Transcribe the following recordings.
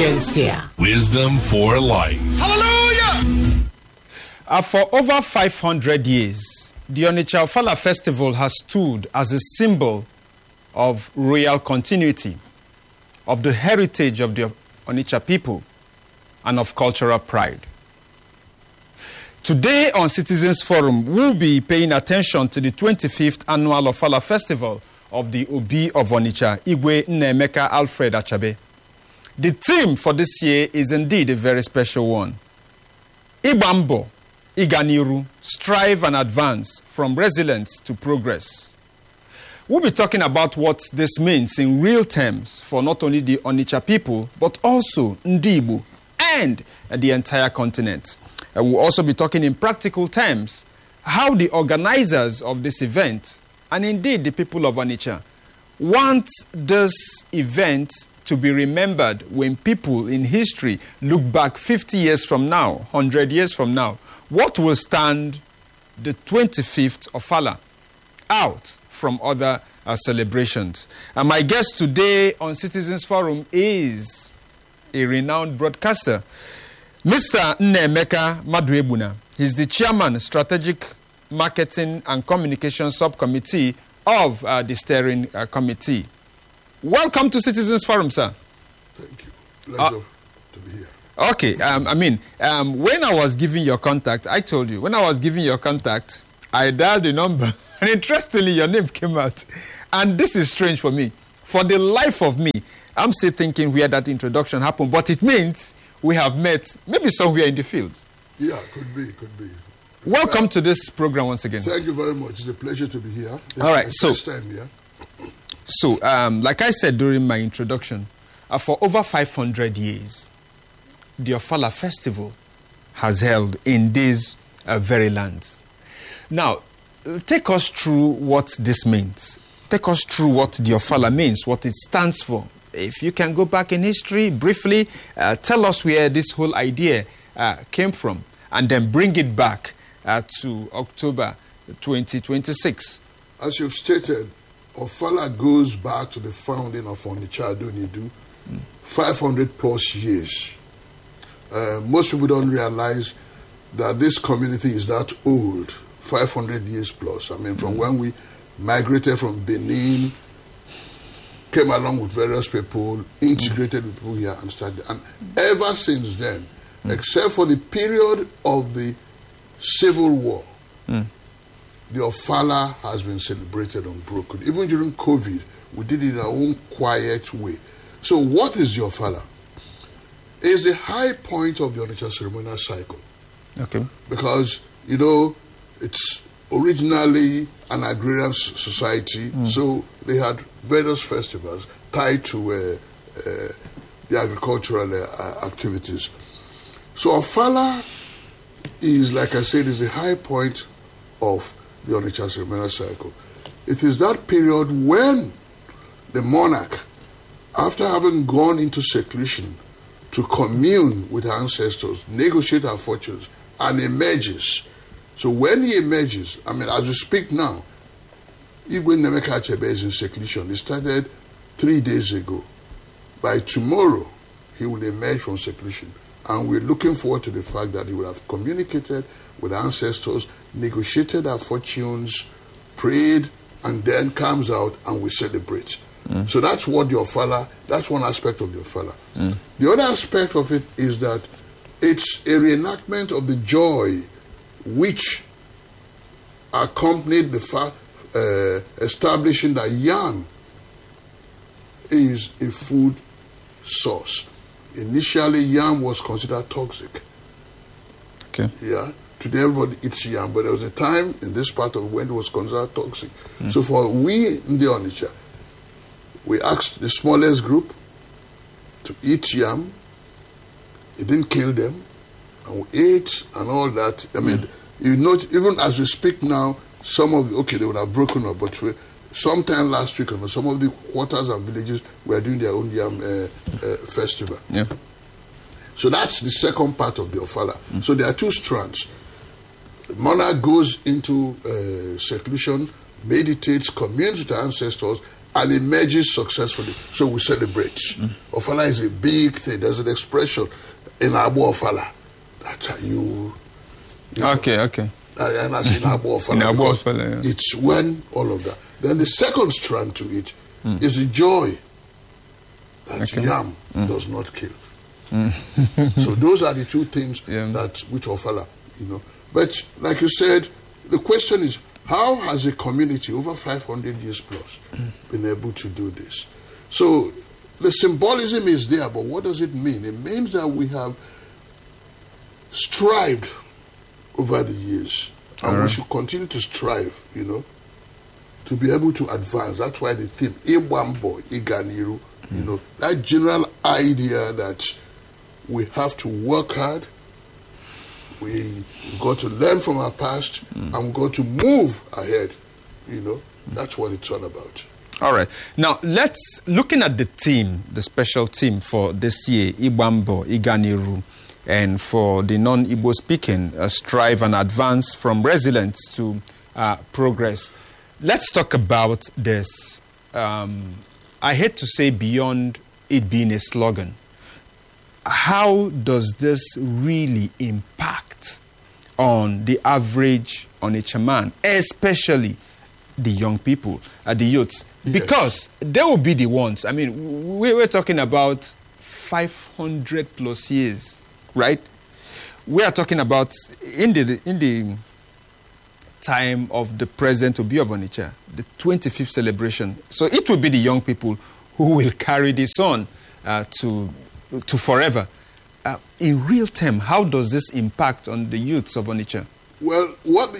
Sapiencia. Wisdom for life. Hallelujah! For over 500 years, the Onitsha Ofala Festival has stood as a symbol of royal continuity, of the heritage of the Onitsha people, and of cultural pride. Today on Citizens Forum, we'll be paying attention to the 25th Annual Ofala Festival of the Obi of Onitsha, Igwe Nnaemeka Alfred Achabe. The theme for this year is indeed a very special one. Ibambo, Iganiru, strive and advance from resilience to progress. We'll be talking about what this means in real terms for not only the Onitsha people, but also Ndibu and the entire continent. We'll also be talking in practical terms how the organizers of this event, and indeed the people of Onitsha, want this event to be remembered when people in history look back 50 years from now, 100 years from now. What will stand the 25th Ofala out from other celebrations? And my guest today on Citizens Forum is a renowned broadcaster, Mr. Nnaemeka Maduebuna. He's the chairman, Strategic Marketing and Communication Subcommittee of the Steering Committee. Welcome to Citizens Forum, sir. Thank you. Pleasure to be here. Okay, when I was giving your contact, I told you, when I was giving your contact, I dialed the number, and interestingly, your name came out. And this is strange for me. For the life of me, I'm still thinking where that introduction happened, but it means we have met maybe somewhere in the field. Yeah, could be. Welcome to this program once again. Thank you very much. It's a pleasure to be here. All right, first time here. So, like I said during my introduction, for over 500 years, the Ofala Festival has held in these very lands. Now, take us through what this means. Take us through what the Ofala means, what it stands for. If you can go back in history briefly, tell us where this whole idea came from, and then bring it back to October 2026. As you've stated, Ofala goes back to the founding of Onitsha Adonidu, 500 plus years. Most people don't realize that this community is that old, 500 years plus. I mean, from when we migrated from Benin, came along with various people, integrated with people here and started. And ever since then, except for the period of the Civil War, the Ofala has been celebrated unbroken. Even during COVID, we did it in our own quiet way. So what is the Ofala? It's the high point of the Onitsha ceremonial cycle. Okay. Because, it's originally an agrarian society, so they had various festivals tied to the agricultural activities. So Ofala is, like I said, is the high point of the Onitsha ceremonial cycle. It is that period when the monarch, after having gone into seclusion to commune with our ancestors, negotiate our fortunes, and emerges. So when he emerges, as we speak now, Igwe Nnaemeka Achebe is in seclusion. He started 3 days ago. By tomorrow, he will emerge from seclusion. And we're looking forward to the fact that he will have communicated with our ancestors, negotiated our fortunes, prayed, and then comes out and we celebrate. So that's what the Ofala, that's one aspect of the Ofala. The other aspect of it is that it's a reenactment of the joy which accompanied the establishing that yam is a food source. Initially, yam was considered toxic. Okay. Yeah. Today, everybody eats yam, but there was a time in this part of when it was considered toxic. So for we in the Onitsha, we asked the smallest group to eat yam. It didn't kill them. And we ate and all that. Even as we speak now, some of they would have broken up, but sometime last week, some of the quarters and villages were doing their own yam festival. Yeah. So that's the second part of the Ofala. So there are two strands. The monarch goes into seclusion, meditates, communes with our ancestors, and emerges successfully. So we celebrate. Ofala is a big thing. There's an expression in Abu Ofala. That's how you Okay. and as in Abu Ofala. In Abu because Ofala, yeah. it's when all of that. Then the second strand to it is the joy that yam does not kill. So those are the two things that which Ofala, But like you said, the question is, how has a community over 500 years plus been able to do this? So the symbolism is there, but what does it mean? It means that we have strived over the years, and we should continue to strive, to be able to advance. That's why the theme, Iwambo, Iganiru, that general idea that we have to work hard, we got to learn from our past, and we got to move ahead. That's what it's all about. All right. Now, looking at the theme, the special theme for this year, Iwambo, Iganiru, and for the non-Igbo speaking, strive and advance from resilience to progress. Let's talk about this. I hate to say beyond it being a slogan. How does this really impact on the average Onitsha man, especially the young people, the youths? Because they will be the ones. I mean, we're talking about 500 plus years, right? We are talking about in the time of the present Obi of Onitsha, the 25th celebration. So it will be the young people who will carry this on to forever. In real term, how does this impact on the youths of Onitsha? Well, what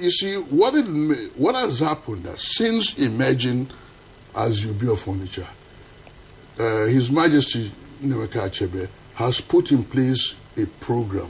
has happened since emerging as Obi of Onitsha, His Majesty Nnemeka Achebe has put in place a program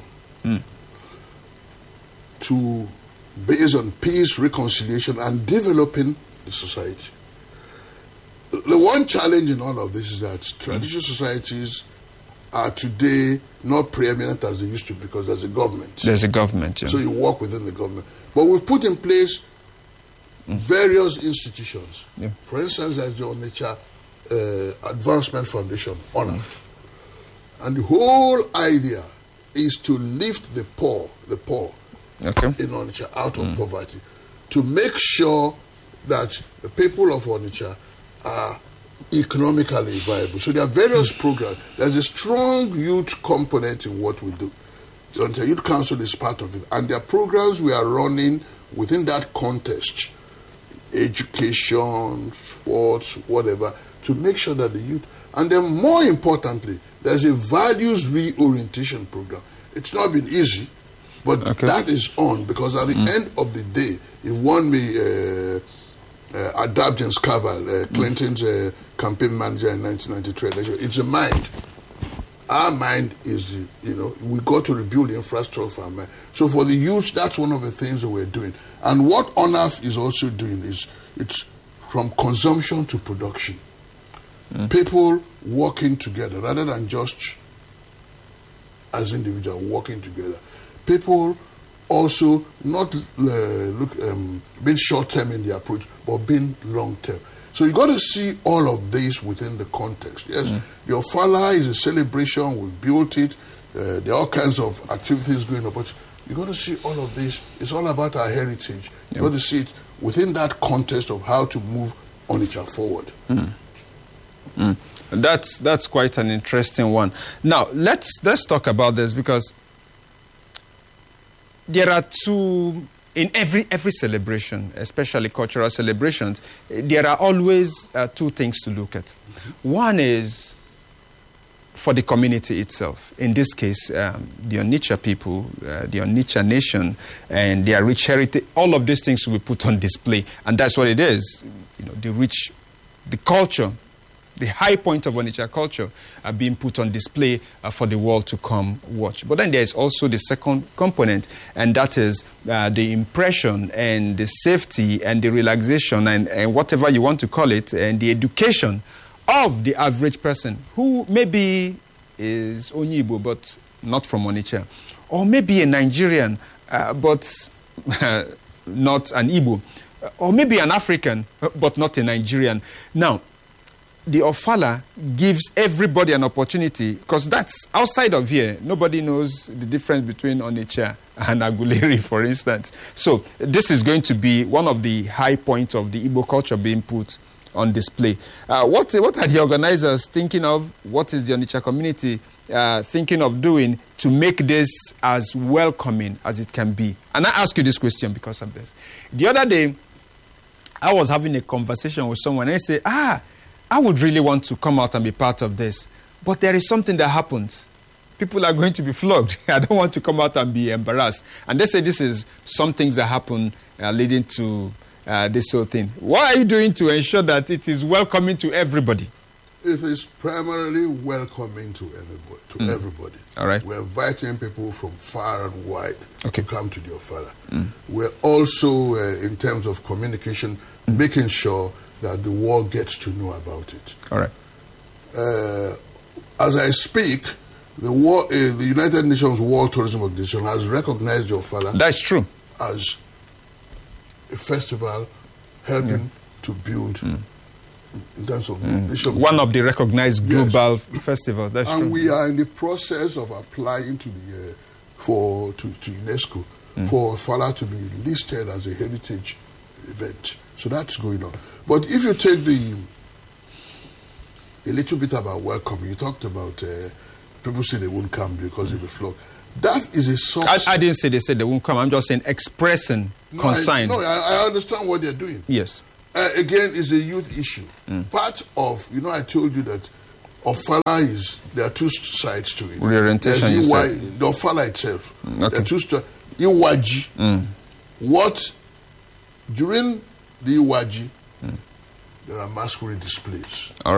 to based on peace, reconciliation, and developing the society. The one challenge in all of this is that traditional societies are today not preeminent as they used to because there's a government. There's a government, yeah. So you work within the government. But we've put in place various institutions. Yeah. For instance, there's the Onitsha Advancement Foundation, ONAF. And the whole idea is to lift the poor in Onitsha out of poverty, to make sure that the people of Onitsha are economically viable. So there are various programs. There's a strong youth component in what we do. The Onitsha Youth Council is part of it. And there are programs we are running within that context, education, sports, whatever, to make sure that the youth, and then more importantly, there's a values reorientation program. It's not been easy, but that is on, because at the end of the day, if one may adapt James Carville, Clinton's campaign manager in 1993 election, it's a mind. Our mind is, we got to rebuild the infrastructure of our mind. So for the youth, that's one of the things that we're doing. And what ONAF is also doing is, it's from consumption to production. People working together, rather than just as individuals working together. People also not being short-term in the approach, but being long-term. So you got to see all of this within the context. Yes, the Ofala is a celebration. We built it. There are all kinds of activities going on, but you got to see all of this. It's all about our heritage. You got to see it within that context of how to move Onitsha forward. That's quite an interesting one. Now let's talk about this, because there are two in every celebration, especially cultural celebrations. There are always two things to look at. One is for the community itself. In this case, the Onitsha people, the Onitsha nation, and their rich heritage. All of these things will be put on display, and that's what it is. The culture. The high point of Onitsha culture are being put on display for the world to come watch. But then there is also the second component, and that is the impression and the safety and the relaxation and whatever you want to call it, and the education of the average person who maybe is Onyibo but not from Onitsha, or maybe a Nigerian but not an Igbo, or maybe an African but not a Nigerian. Now, the Ofala gives everybody an opportunity, because that's outside of here. Nobody knows the difference between Onitsha and Aguleri, for instance. So this is going to be one of the high points of the Igbo culture being put on display. What are the organizers thinking of? What is the Onitsha community thinking of doing to make this as welcoming as it can be? And I ask you this question because of this. The other day, I was having a conversation with someone, and I said, I would really want to come out and be part of this. But there is something that happens. People are going to be flogged. I don't want to come out and be embarrassed. And they say this is some things that happen leading to this whole thing. What are you doing to ensure that it is welcoming to everybody? It is primarily welcoming to everybody. All right. We're inviting people from far and wide to come to the Ofala. We're also, in terms of communication, making sure that the world gets to know about it. All right. As I speak, the United Nations World Tourism Organization has recognized the Ofala. That's true. As a festival helping to build in terms of nation. One of the recognized global festivals. That's true. And we are in the process of applying to the to UNESCO for Ofala to be listed as a heritage event. So that's going on. But if you take a little bit about welcome, you talked about people say they won't come because they'll be flogged. That is a source. I didn't say they said they won't come. I'm just saying expressing concern. I understand what they're doing. Yes. Again, it's a youth issue. Part of, I told you that Ofala there are two sides to it. Reorientation. The Ofala itself. There are two sides. Iwaji. What, during the Iwaji, there are masquerade displays. All right.